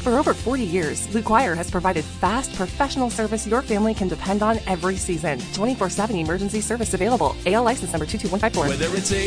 For over 40 years, Blue Choir has provided fast, professional service your family can depend on every season. 24/7 emergency service available. AL license number 22154. Whether it's